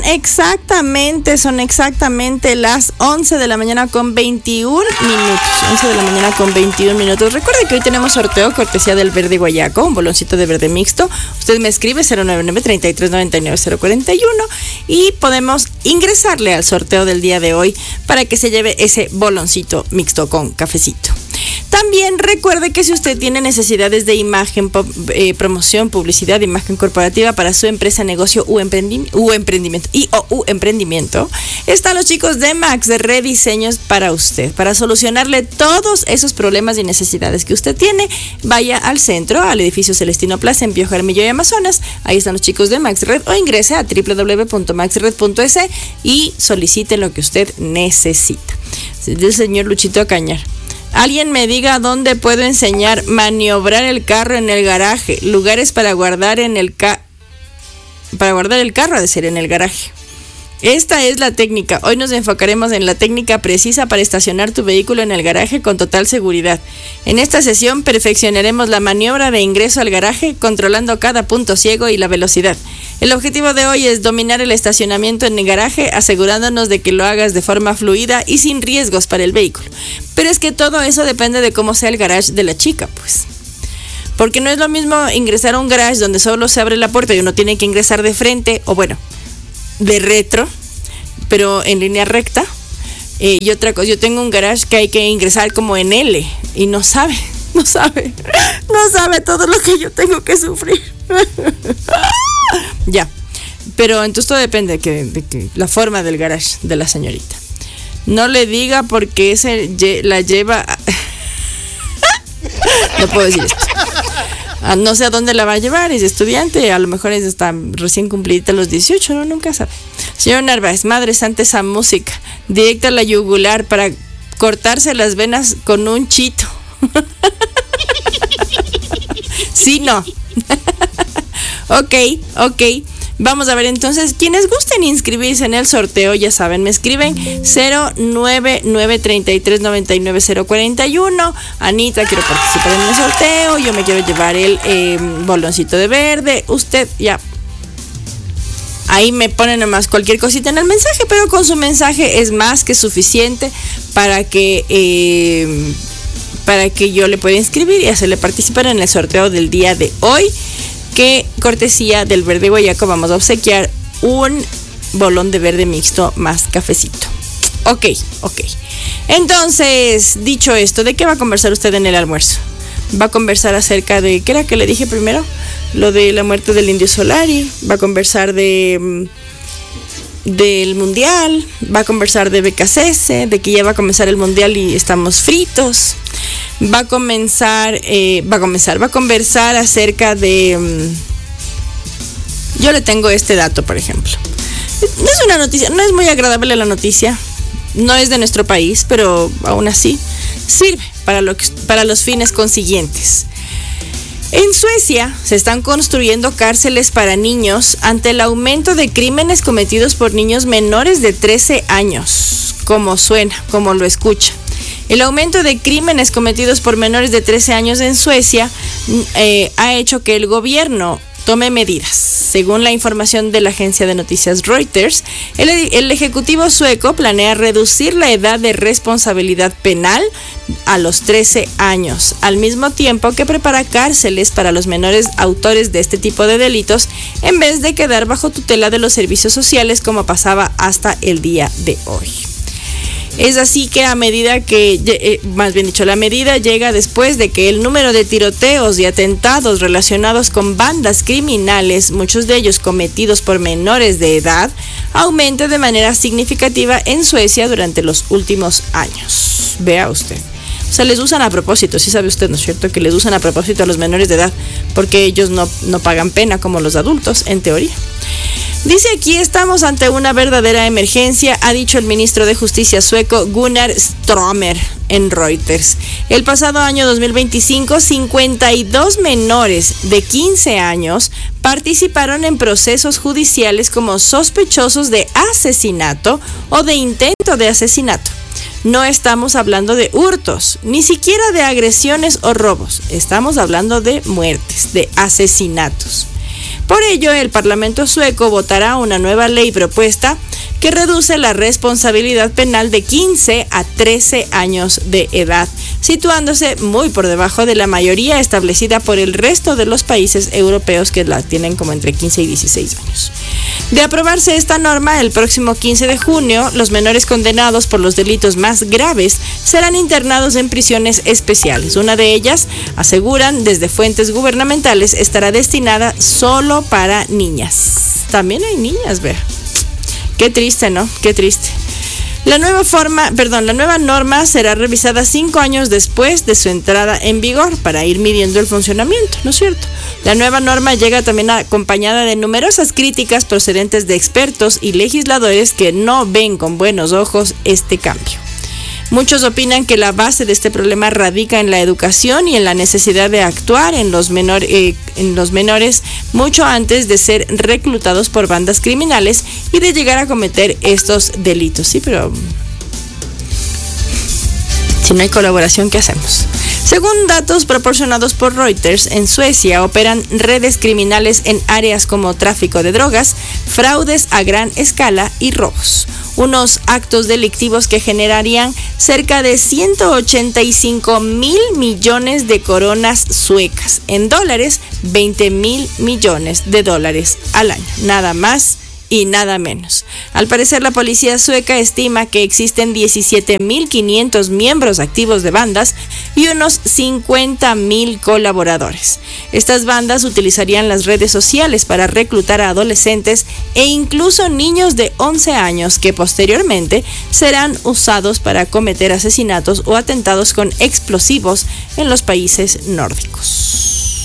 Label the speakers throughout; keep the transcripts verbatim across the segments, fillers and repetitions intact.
Speaker 1: exactamente, son exactamente las once de la mañana con veintiún minutos. once de la mañana con veintiún minutos. Recuerde que hoy tenemos sorteo cortesía del Verde Guayaco, un boloncito de verde mixto. Usted me escribe cero nueve nueve, treinta y tres, noventa y nueve, cero cuarenta y uno y podemos ingresarle al sorteo del día de hoy para que se lleve ese boloncito mixto con cafecito. También recuerde que si usted tiene necesidades de imagen, eh, promoción, publicidad, imagen corporativa para su empresa, negocio u, emprendi- u emprendimiento y o u emprendimiento, están los chicos de Max de Rediseños para usted, para solucionarle todos esos problemas y necesidades que usted tiene. Vaya al centro, al edificio Celestino Plaza en Pío Jaramillo y Amazonas. Ahí están los chicos de Max Red, o ingrese a doble u doble u doble u punto max red punto es y solicite lo que usted necesita. Del señor Luchito Cañar. Alguien me diga dónde puedo enseñar maniobrar el carro en el garaje, lugares para guardar en el ca- para guardar el carro, ha de ser en el garaje. Esta es la técnica. Hoy nos enfocaremos en la técnica precisa para estacionar tu vehículo en el garaje con total seguridad. En esta sesión perfeccionaremos la maniobra de ingreso al garaje, controlando cada punto ciego y la velocidad. El objetivo de hoy es dominar el estacionamiento en el garaje, asegurándonos de que lo hagas de forma fluida y sin riesgos para el vehículo. Pero es que todo eso depende de cómo sea el garage de la chica, pues. Porque no es lo mismo ingresar a un garage donde solo se abre la puerta y uno tiene que ingresar de frente, o bueno, de retro, pero en línea recta. Eh, y otra cosa, yo tengo un garage que hay que ingresar como en L y no sabe, no sabe, no sabe todo lo que yo tengo que sufrir. Ya, pero entonces todo depende de que, de que la forma del garage de la señorita. No le diga porque ese ye, la lleva a... No puedo decir esto. Ah, no sé a dónde la va a llevar, es estudiante, a lo mejor es hasta recién cumplida los dieciocho, no, nunca sabe. Señor Narváez, madre santa, esa música, directa a la yugular para cortarse las venas con un chito. Sí, no. Ok, ok. Vamos a ver entonces, quienes gusten inscribirse en el sorteo, ya saben, me escriben cero nueve nueve, treinta y tres, noventa y nueve, cero cuarenta y uno. Anita, quiero participar en el sorteo, yo me quiero llevar el eh, boloncito de verde. Usted ya, ahí me ponen nomás cualquier cosita en el mensaje, pero con su mensaje es más que suficiente para que... Eh, para que yo le pueda inscribir y hacerle participar en el sorteo del día de hoy, que cortesía del Verde Guayaco vamos a obsequiar un bolón de verde mixto más cafecito. Ok, ok. Entonces, dicho esto, ¿de qué va a conversar usted en el almuerzo? Va a conversar acerca de, ¿qué era que le dije primero? Lo de la muerte del Indio Solari. Va a conversar de... del mundial, va a conversar de B K C S, de que ya va a comenzar el mundial y estamos fritos. Va a comenzar, eh, va a comenzar, va a conversar acerca de... Um, yo le tengo este dato, por ejemplo. No es una noticia, no es muy agradable la noticia, no es de nuestro país, pero aún así sirve para, lo que, para los fines consiguientes. En Suecia se están construyendo cárceles para niños ante el aumento de crímenes cometidos por niños menores de trece años, como suena, como lo escucha. El aumento de crímenes cometidos por menores de trece años en Suecia eh, ha hecho que el gobierno tome medidas. Según la información de la agencia de noticias Reuters, el, el Ejecutivo sueco planea reducir la edad de responsabilidad penal a los trece años, al mismo tiempo que prepara cárceles para los menores autores de este tipo de delitos, en vez de quedar bajo tutela de los servicios sociales como pasaba hasta el día de hoy. Es así que a medida que, eh, más bien dicho, la medida llega después de que el número de tiroteos y atentados relacionados con bandas criminales, muchos de ellos cometidos por menores de edad, aumente de manera significativa en Suecia durante los últimos años. Vea usted. O sea, les usan a propósito, sí sabe usted, ¿no es cierto? Que les usan a propósito a los menores de edad, porque ellos no, no pagan pena como los adultos, en teoría. Dice aquí, estamos ante una verdadera emergencia, ha dicho el ministro de Justicia sueco Gunnar Strömmer en Reuters. El pasado año dos mil veinticinco, cincuenta y dos menores de quince años participaron en procesos judiciales como sospechosos de asesinato o de intento de asesinato. No estamos hablando de hurtos, ni siquiera de agresiones o robos. Estamos hablando de muertes, de asesinatos. Por ello, el Parlamento sueco votará una nueva ley propuesta que reduce la responsabilidad penal de quince a trece años de edad, situándose muy por debajo de la mayoría establecida por el resto de los países europeos, que la tienen como entre quince y dieciséis años. De aprobarse esta norma, el próximo quince de junio, los menores condenados por los delitos más graves serán internados en prisiones especiales. Una de ellas, aseguran desde fuentes gubernamentales, estará destinada solo para niñas. También hay niñas, vea. Qué triste, ¿no? Qué triste. La nueva forma, perdón, la nueva norma será revisada cinco años después de su entrada en vigor para ir midiendo el funcionamiento, ¿no es cierto? La nueva norma llega también acompañada de numerosas críticas procedentes de expertos y legisladores que no ven con buenos ojos este cambio. Muchos opinan que la base de este problema radica en la educación y en la necesidad de actuar en los, menor, eh, en los menores mucho antes de ser reclutados por bandas criminales y de llegar a cometer estos delitos. Sí, pero si no hay colaboración, ¿qué hacemos? Según datos proporcionados por Reuters, en Suecia operan redes criminales en áreas como tráfico de drogas, fraudes a gran escala y robos. Unos actos delictivos que generarían cerca de ciento ochenta y cinco mil millones de coronas suecas. En dólares, veinte mil millones de dólares al año. Nada más y nada menos. Al parecer, la policía sueca estima que existen diecisiete mil quinientos miembros activos de bandas y unos cincuenta mil colaboradores. Estas bandas utilizarían las redes sociales para reclutar a adolescentes e incluso niños de once años que posteriormente serán usados para cometer asesinatos o atentados con explosivos en los países nórdicos.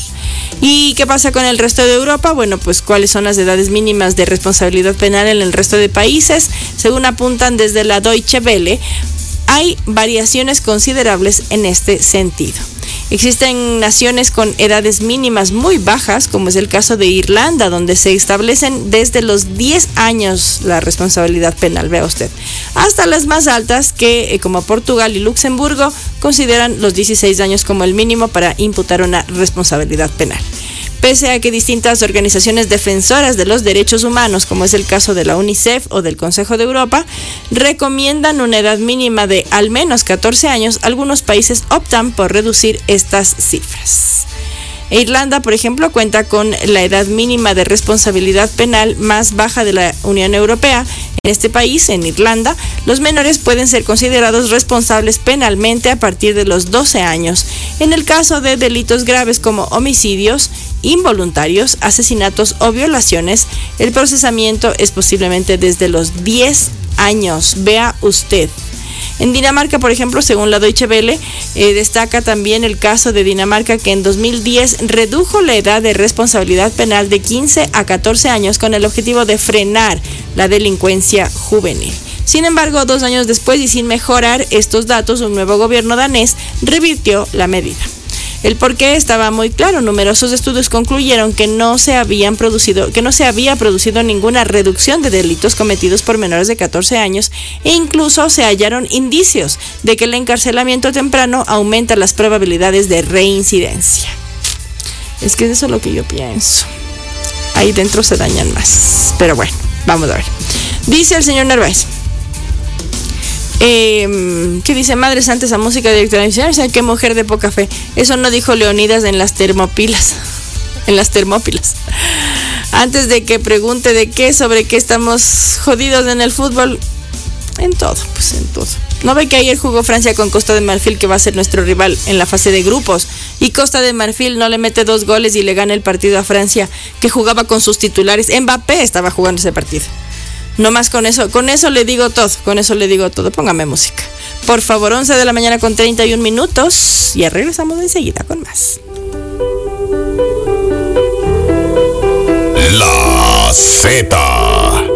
Speaker 1: ¿Y qué pasa con el resto de Europa? Bueno, pues ¿cuáles son las edades mínimas de responsabilidad penal en el resto de países? Según apuntan desde la Deutsche Welle, hay variaciones considerables en este sentido. Existen naciones con edades mínimas muy bajas, como es el caso de Irlanda, donde se establecen desde los diez años la responsabilidad penal, vea usted, hasta las más altas que, como Portugal y Luxemburgo, consideran los dieciséis años como el mínimo para imputar una responsabilidad penal. Pese a que distintas organizaciones defensoras de los derechos humanos, como es el caso de la UNICEF o del Consejo de Europa, recomiendan una edad mínima de al menos catorce años, algunos países optan por reducir estas cifras. Irlanda, por ejemplo, cuenta con la edad mínima de responsabilidad penal más baja de la Unión Europea. En este país, en Irlanda, los menores pueden ser considerados responsables penalmente a partir de los doce años. En el caso de delitos graves como homicidios involuntarios, asesinatos o violaciones, el procesamiento es posiblemente desde los diez años. Vea usted. En Dinamarca, por ejemplo, según la Deutsche Welle, eh, destaca también el caso de Dinamarca, que en dos mil diez redujo la edad de responsabilidad penal de quince a catorce años con el objetivo de frenar la delincuencia juvenil. Sin embargo, dos años después y sin mejorar estos datos, un nuevo gobierno danés revirtió la medida. El porqué estaba muy claro. Numerosos estudios concluyeron que no se habían producido, que no se había producido ninguna reducción de delitos cometidos por menores de catorce años e incluso se hallaron indicios de que el encarcelamiento temprano aumenta las probabilidades de reincidencia. Es que eso es lo que yo pienso. Ahí dentro se dañan más. Pero bueno, vamos a ver. Dice el señor Narváez. Eh, ¿Qué dice? Madre Santa, esa música directora de qué mujer de poca fe. Eso no dijo Leonidas en las termopilas. En las termópilas. Antes de que pregunte de qué, sobre qué estamos jodidos en el fútbol. En todo, pues en todo. ¿No ve que ayer jugó Francia con Costa de Marfil, que va a ser nuestro rival en la fase de grupos? Y Costa de Marfil no le mete dos goles y le gana el partido a Francia, que jugaba con sus titulares. Mbappé estaba jugando ese partido. No más con eso, con eso le digo todo, con eso le digo todo. Póngame música. Por favor, once de la mañana con treinta y un minutos. Y regresamos enseguida con más.
Speaker 2: La Z.